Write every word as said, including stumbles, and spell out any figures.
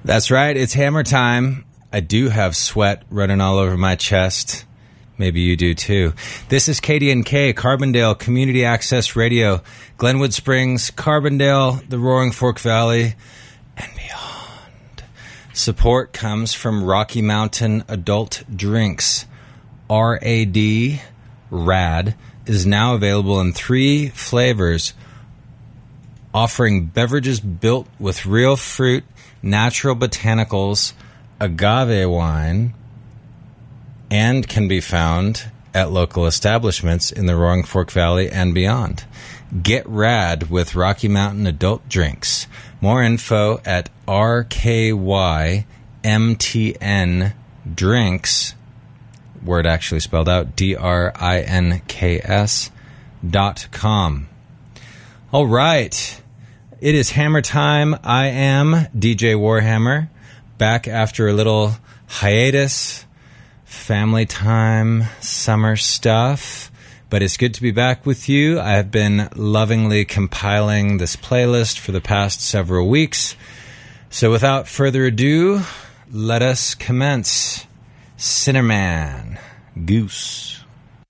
That's right. It's hammer time. I do have sweat running all over my chest. Maybe you do too. This is K D N K, Carbondale Community Access Radio, Glenwood Springs, Carbondale, the Roaring Fork Valley, and beyond. Support comes from Rocky Mountain Adult Drinks. R A D, RAD, is now available in three flavors, offering beverages built with real fruit, natural botanicals, agave wine, and can be found at local establishments in the Roaring Fork Valley and beyond. Get rad with Rocky Mountain Adult Drinks. More info at R K Y M T N Drinks, word actually spelled out, D R I N K S dot com. All right. It is hammer time. I am D J Warhammer, back after a little hiatus, family time, summer stuff. But it's good to be back with you. I have been lovingly compiling this playlist for the past several weeks. So without further ado, let us commence. Cinnamon Goose.